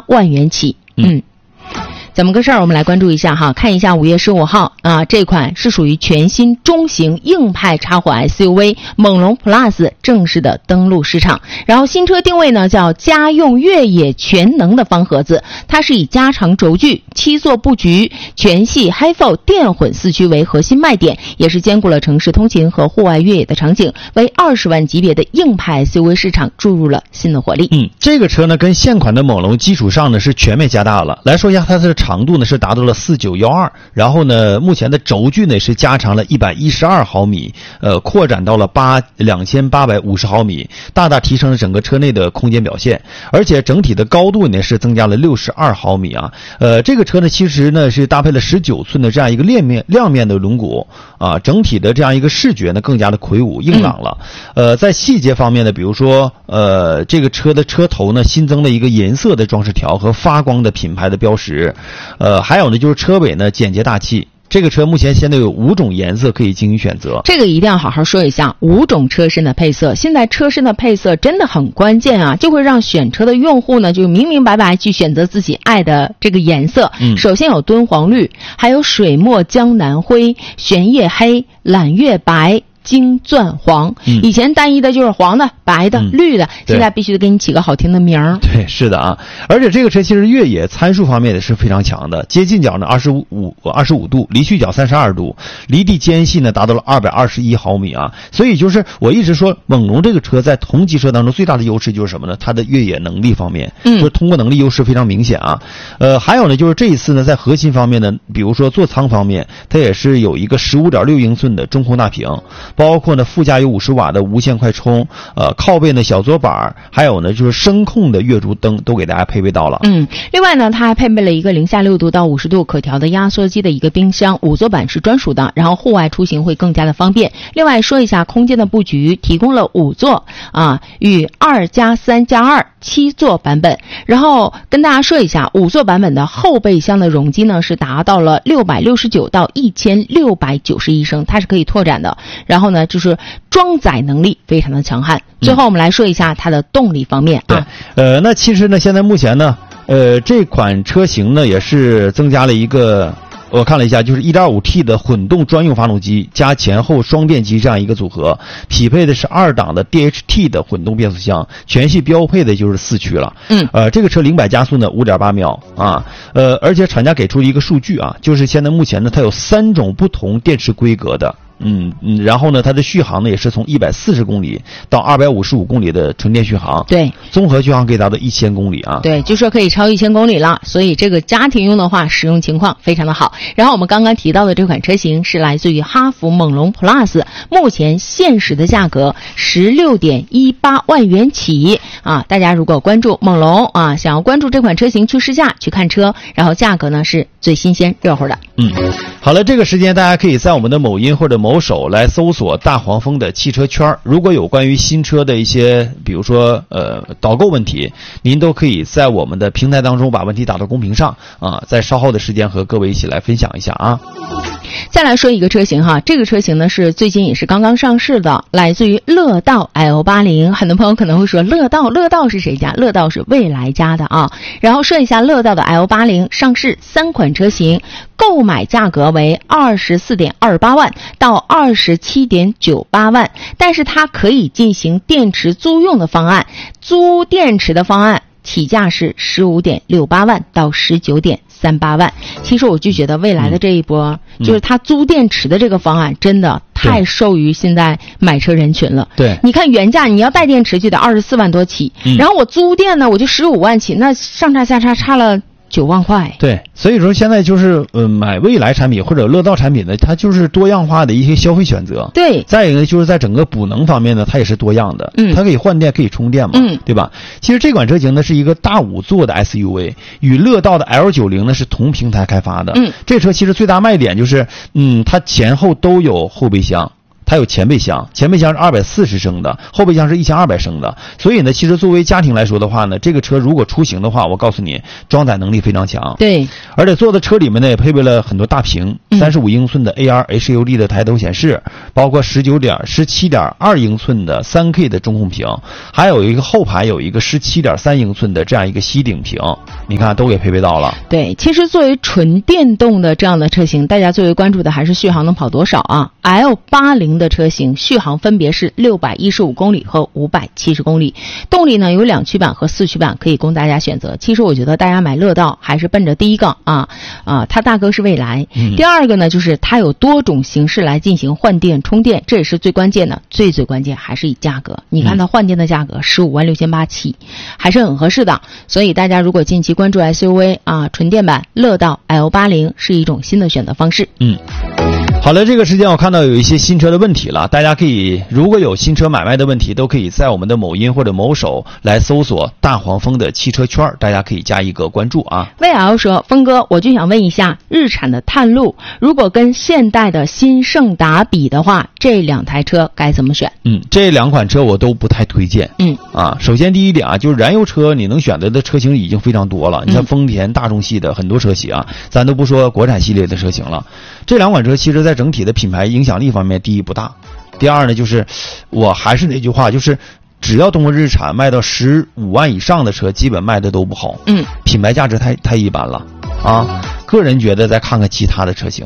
万元起。怎么个事儿？我们来关注一下哈，看一下5月15号啊，这款是属于全新中型硬派插混 SUV 猛龙 Plus 正式的登陆市场。然后新车定位呢叫家用越野全能的方盒子，它是以加长轴距、7座布局、全系 HiFi 电混4驱为核心卖点，也是兼顾了城市通勤和户外越野的场景，为20万级别的硬派 SUV 市场注入了新的活力。 这个车呢跟现款的猛龙基础上呢是全面加大了。来说一下它的长度呢是达到了4912，然后呢目前的轴距呢是加长了112毫米，扩展到了2850毫米，大大提升了整个车内的空间表现，而且整体的高度呢是增加了62毫米啊。这个车呢其实呢是搭配了19寸的这样一个亮面的轮毂啊，整体的这样一个视觉呢更加的魁梧硬朗了。在细节方面呢，比如说这个车的车头呢新增了一个银色的装饰条和发光的品牌的标识，还有呢就是车尾呢简洁大气。这个车目前现在有5种颜色可以进行选择， 这个一定要好好说一下，5种车身的配色。现在车身的配色真的很关键啊，就会让选车的用户呢就明明白白去选择自己爱的这个颜色。首先有敦煌绿，还有水墨江南灰、玄叶黑、揽月白、金钻黄。以前单一的就是黄的、白的、绿的，现在必须得给你起个好听的名儿。 对，是的啊。而且这个车其实越野参数方面也是非常强的，接近角呢25度，离去角32度，离地间隙呢达到了221毫米啊。所以就是我一直说猛龙这个车在同级车当中最大的优势就是什么呢？它的越野能力方面，就是通过能力优势非常明显啊。还有呢就是这一次呢在核心方面呢，比如说座舱方面，它也是有一个15.6英寸的中控大屏，包括呢副驾有50瓦的无线快充，靠背呢小桌板，还有呢就是声控的月珠灯都给大家配备到了。 另外呢它还配备了一个零下6度到50度可调的压缩机的一个冰箱，5座版是专属的，然后户外出行会更加的方便。另外说一下空间的布局，提供了5座啊与2+3+2 7座版本。然后跟大家说一下，5座版本的后备箱的容积呢是达到了669到1691升，它是可以拓展的。然后呢就是装载能力非常的强悍。最后我们来说一下它的动力方面啊。 那其实呢现在目前呢这款车型呢也是增加了一个，我看了一下，就是 1.5T 的混动专用发动机加前后双电机这样一个组合，匹配的是2档的 DHT 的混动变速箱，全系标配的就是4驱了。这个车0-100加速呢 5.8秒啊。而且厂家给出一个数据啊，就是现在目前呢它有3种不同电池规格的。然后呢它的续航呢也是从140公里到255公里的纯电续航， 对， 综合续航可以达到1000公里啊。 对，就说可以超1000公里了，所以这个家庭用的话使用情况非常的好。然后我们刚刚提到的这款车型是来自于哈弗猛龙 Plus， 目前限时的价格 16.18万元起啊。大家如果关注猛龙啊，想要关注这款车型去试驾去看车，然后价格呢是最新鲜热乎的。 好了，这个时间大家可以在我们的某音或者某手来搜索大黄蜂的汽车圈，如果有关于新车的一些比如说导购问题，您都可以在我们的平台当中把问题打到公屏上啊，在稍后的时间和各位一起来分享一下啊。 再来说一个车型哈，这个车型呢是最近也是刚刚上市的，来自于乐道 L80。很多朋友可能会说乐道是谁家？乐道是蔚来家的啊。然后说一下乐道的 L80 上市3款车型，购买价格为24.28万到27.98万，但是它可以进行电池租用的方案，租电池的方案起价是15.68万到19.38万。其实我就觉得未来的这一波，就是它租电池的这个方案真的太受于现在买车人群了。 对， 你看原价你要带电池就得24万多起，然后我租电呢我就15万起，那上差下差了9万块。 对，所以说现在就是买蔚来产品或者乐道产品呢，它就是多样化的一些消费选择。 对， 再一个就是在整个补能方面呢，它也是多样的。它可以换电，可以充电嘛，对吧？其实这款车型呢是一个大5座的 SUV， 与乐道的 L90 呢是同平台开发的。这车其实最大卖点就是它前后都有后备箱。 它有前备箱，前备箱是240升的，后备箱是1200升的。所以呢，其实作为家庭来说的话呢，这个车如果出行的话，我告诉你，装载能力非常强。 对， 而且坐在车里面呢，也配备了很多大屏，35英寸的 AR HUD 的抬头显示，包括17.2英寸的3K 的中控屏，还有一个后排有一个17.3英寸的这样一个吸顶屏，你看都给配备到了。 对，其实作为纯电动的这样的车型，大家最为关注的还是续航能跑多少啊。L80 的车型续航分别是615公里和570公里，动力呢有2驱版和4驱版可以供大家选择。其实我觉得大家买乐道还是奔着第一个它大哥是蔚来，第二个呢就是它有多种形式来进行换电充电，这也是最关键的，最关键还是以价格。你看它换电的价格156800起，还是很合适的。所以大家如果近期关注 SUV 纯电版乐道 L80 是一种新的选择方式。 好了，这个时间我看到有一些新车的问题了，大家可以如果有新车买卖的问题，都可以在我们的某音或者某手来搜索大黄蜂的汽车圈，大家可以加一个关注啊。 VL 说，峰哥，我就想问一下，日产的探路如果跟现代的新胜达比的话，这2台车该怎么选？ 这2款车我都不太推荐。首先第一点就是燃油车你能选择的车型已经非常多了，你像丰田、大众系的很多车系咱都不说国产系列的车型了。这2款车其实在整体的品牌影响力方面，第一不大，第二呢就是我还是那句话，就是只要东风日产卖到15万以上的车，基本卖的都不好。品牌价值太一般了个人觉得再看看其他的车型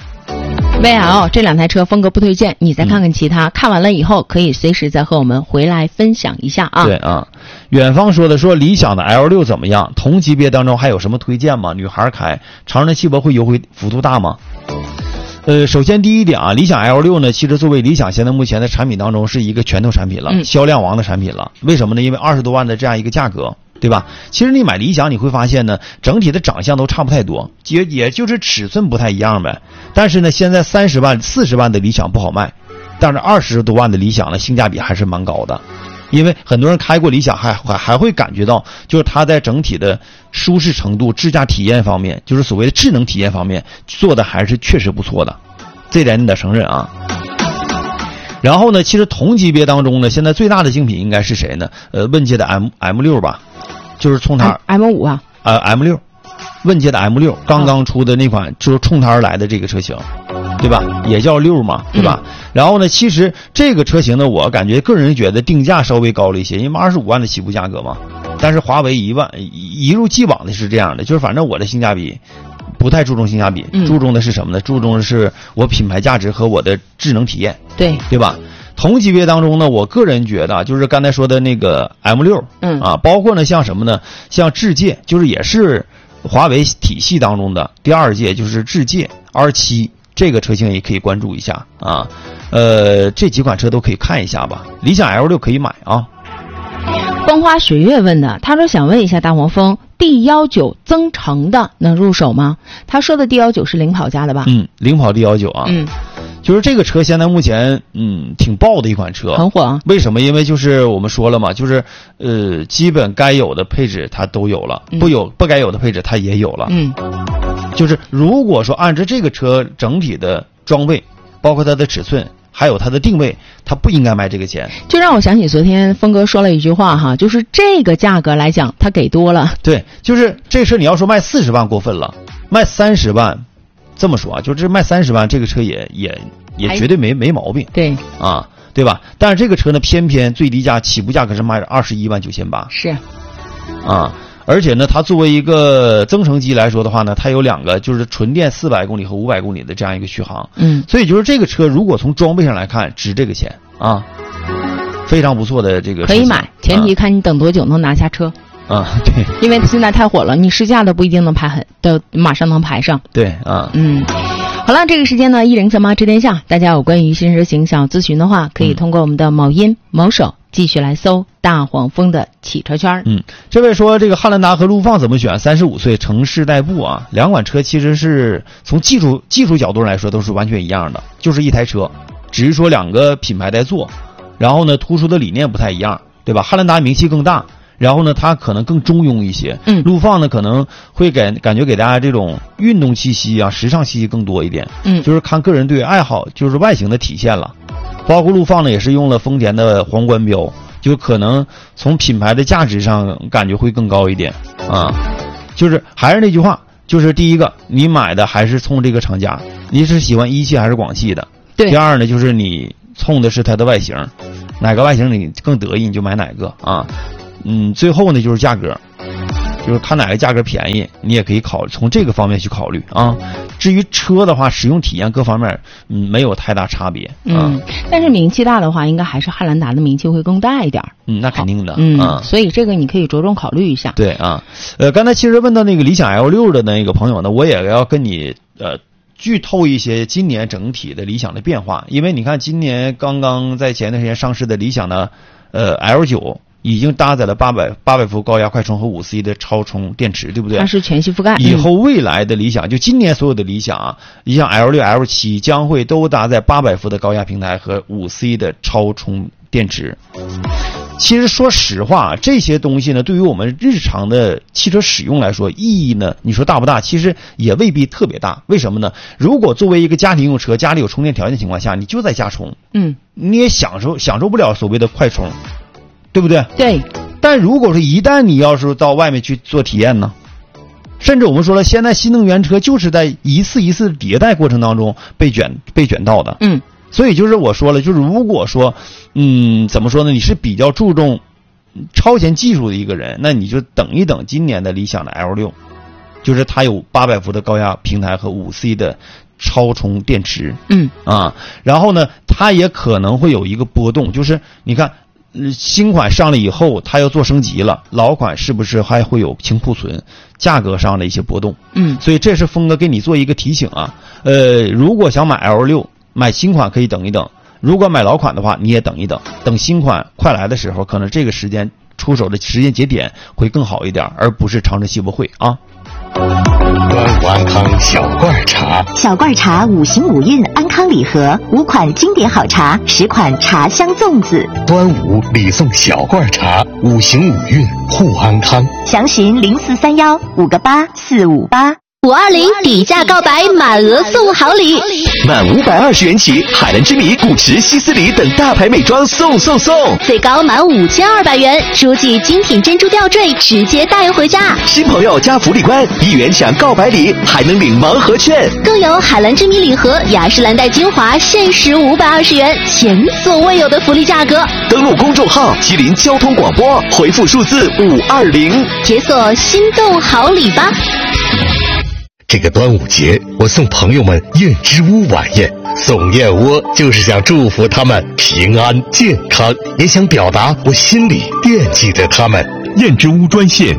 VL 这2台车峰哥不推荐，你再看看其他，看完了以后可以随时再和我们回来分享一下对远方说理想的 L6 怎么样？同级别当中还有什么推荐吗？女孩开，长城汽博会优惠幅度大吗？首先第一点理想 L6 呢，其实作为理想现在目前的产品当中是一个拳头产品了，销量王的产品了。为什么呢？因为20多万的这样一个价格，对吧？其实你买理想你会发现呢，整体的长相都差不太多，也就是尺寸不太一样呗。但是呢，现在30万、40万的理想不好卖，但是20多万的理想呢，性价比还是蛮高的。因为很多人开过理想还会感觉到，就是它在整体的舒适程度、智驾体验方面，就是所谓的智能体验方面做的还是确实不错的，这点你得承认然后呢，其实同级别当中呢，现在最大的竞品应该是谁呢？问界的 M6 吧，就是冲它 M5 M6， 问界的 M6 刚刚出的那款就是冲它而来的这个车型，对吧？也叫6嘛，对吧？然后呢，其实这个车型呢，我感觉个人觉得定价稍微高了一些，因为25万的起步价格嘛。但是华为1万一如既往的是这样的，就是反正我的性价比不太注重性价比，注重的是什么呢？注重的是我品牌价值和我的智能体验，对吧？同级别当中呢，我个人觉得就是刚才说的那个 M6，包括呢像什么呢？像智界，就是也是华为体系当中的第2届，就是智界 R7。这个车型也可以关注一下这几款车都可以看一下吧。理想 L6 可以买风花雪月问的，他说想问一下大黄蜂 D19 增程的能入手吗？他说的 D19 是领跑家的吧？ 领跑 D19 就是这个车现在目前挺爆的一款车， 很火为什么？因为就是我们说了嘛，就是基本该有的配置它都有了，不该有的配置它也有了。就是如果说按照这个车整体的装备，包括它的尺寸，还有它的定位，它不应该卖这个钱。 就让我想起昨天峰哥说了一句话就是这个价格来讲，它给多了。 对，就是这车你要说卖40万过分了，卖30万，这么说就是卖30万，这个车也绝对没毛病。 对对吧？但是这个车呢，偏偏最低价起步价格是卖21万9800。 是而且呢，它作为一个增程机来说的话呢，它有2个就是纯电400公里和500公里的这样一个续航。所以就是这个车如果从装备上来看，值这个钱非常不错的这个。 可以买，前提看你等多久能拿下车。 对， 因为现在太火了，你试驾都不一定能马上能排上。 对好了，这个时间呢，103八知天下，大家有关于新车型想咨询的话，可以通过我们的某音某手继续来搜大黄蜂的汽车圈。 这位说这个汉兰达和陆放怎么选？35岁城市代步2款车其实是从技术角度来说都是完全一样的，就是一台车，只是说2个品牌在做，然后呢突出的理念不太一样，对吧？汉兰达名气更大，然后呢它可能更中庸一些，陆放呢可能会感觉给大家这种运动气息时尚气息更多一点，就是看个人对爱好就是外形的体现了。 包括陆放呢也是用了丰田的皇冠标，就可能从品牌的价值上感觉会更高一点啊。就是还是那句话，就是第一个，你买的还是冲这个厂家，你是喜欢一汽还是广汽的？ 对。 第二呢，就是你冲的是它的外形，哪个外形你更得意你就买哪个啊。最后呢就是价格，就是看哪个价格便宜，你也可以从这个方面去考虑啊。至于车的话，使用体验各方面没有太大差别但是名气大的话，应该还是汉兰达的名气会更大一点。 那肯定的所以这个你可以着重考虑一下。 对啊，刚才其实问到那个理想 L6 的那个朋友呢，我也要跟你剧透一些今年整体的理想的变化，因为你看今年刚刚在前段时间上市的理想的L9。已经搭载了800伏高压快充和5C 的超充电池，对不对？ 它是全系覆盖。 以后未来的理想，就今年所有的理想啊，理想 L6、L7 将会都搭载800伏的高压平台和5C 的超充电池。其实说实话，这些东西呢，对于我们日常的汽车使用来说，意义呢，你说大不大？其实也未必特别大。为什么呢？如果作为一个家庭用车，家里有充电条件的情况下，你就在家充，你也享受不了所谓的快充。对不对？ 对。 但如果说一旦你要是到外面去做体验呢，甚至我们说了，现在新能源车就是在一次一次迭代过程当中被卷到的。所以就是我说了，就是如果说怎么说呢，你是比较注重超前技术的一个人，那你就等一等今年的理想的 L6， 就是它有800伏的高压平台和5C 的超充电池。然后呢，它也可能会有一个波动，就是你看。新款上了以后，它要做升级了，老款是不是还会有清库存，价格上的一些波动？所以这是峰哥给你做一个提醒啊。如果想买 L6， 买新款可以等一等；如果买老款的话，你也等一等，等新款快来的时候，可能这个时间出手的时间节点会更好一点，而不是长春汽博会啊。 端午安康小罐茶， 小罐茶5行5韵安康礼盒，5款经典好茶，10款茶香粽子。 端午礼送小罐茶，5行5韵护安康。 详询0431 5个8 458。 520底价告白，满额送好礼， 满520元起，海蓝之谜、古驰、希斯里等大牌美妆送， 最高满5200元，书记精品珍珠吊坠直接带回家。 新朋友加福利关，1元抢告白礼，还能领盲盒券， 更有海蓝之谜礼盒、雅诗兰黛精华限时520元，前所未有的福利价格。 登录公众号吉林交通广播，回复数字520， 解锁心动好礼吧。 这个端午节，我送朋友们燕之屋晚宴。送燕窝就是想祝福他们平安健康，也想表达我心里惦记着他们。 燕之屋专线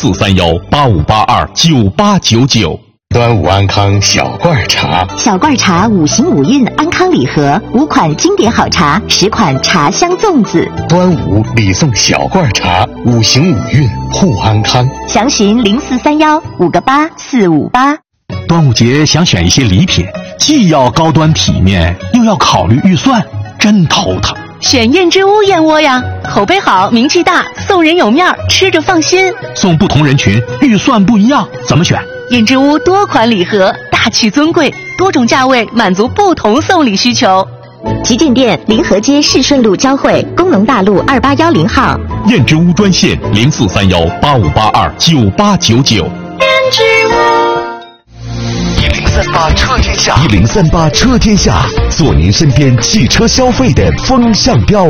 043185829899。 端午安康小罐茶， 小罐茶5行5韵安康礼盒，5款经典好茶，10款茶香粽子。 端午礼送小罐茶，5行5韵护安康。 详询0431 5个8 458。 端午节想选一些礼品，既要高端体面，又要考虑预算，真头疼。 选燕之屋燕窝呀，口碑好，名气大，送人有面，吃着放心。 送不同人群，预算不一样，怎么选？ 燕之屋多款礼盒，大气尊贵，多种价位，满足不同送礼需求。 旗舰店临河街市顺路交汇，工农大路2810号。 燕之屋专线043185829899。 燕之屋。 1038车天下，1038车天下，做您身边汽车消费的风向标。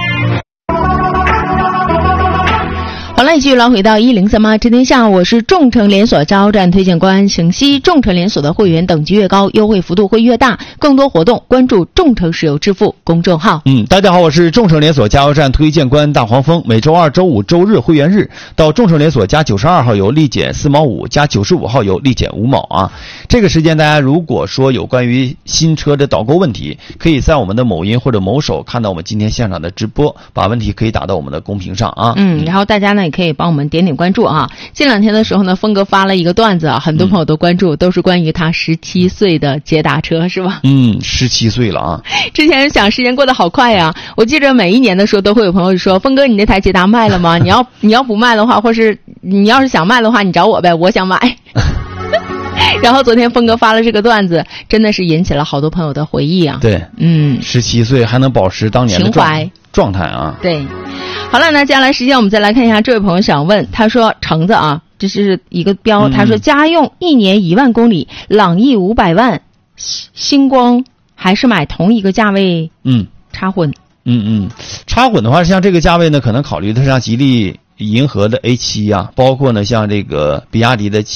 好了，继续来回到1038车天下，我是众诚连锁加油站推荐官程曦。众诚连锁的会员等级越高，优惠幅度会越大。更多活动关注众诚石油支付公众号。 大家好，我是众诚连锁加油站推荐官大黄蜂。每周二、周五、周日会员日，到众诚连锁加92号油立减4毛5，加95号油立减5毛啊。这个时间大家如果说有关于新车的导购问题，可以在我们的某音或者某手看到我们今天现场的直播，把问题可以打到我们的公屏上啊。 然后大家呢也可以帮我们点关注啊。近两天的时候呢，峰哥发了一个段子啊，很多朋友都关注，都是关于他17岁的捷达车，是吧 ？17岁了啊。 之前想时间过得好快呀，我记着每一年的时候都会有朋友说，峰哥你那台捷达卖了吗？你要不卖的话，或是你要是想卖的话，你找我呗，我想买。 然后昨天峰哥发了这个段子，真的是引起了好多朋友的回忆啊。 对，17岁还能保持当年的状态啊。 对，好了，那接下来时间我们再来看一下这位朋友想问，他说橙子啊，这是一个标，他说家用1年1万公里，朗逸500万，星光还是买同一个价位插混。 插混的话，像这个价位呢，可能考虑的是像吉利银河的 A7 啊，包括呢像这个比亚迪的